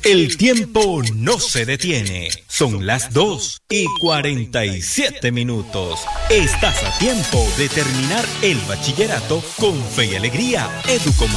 El tiempo no se detiene. Son las 2:47. Estás a tiempo de terminar el bachillerato con fe y alegría. Educomunicaciones.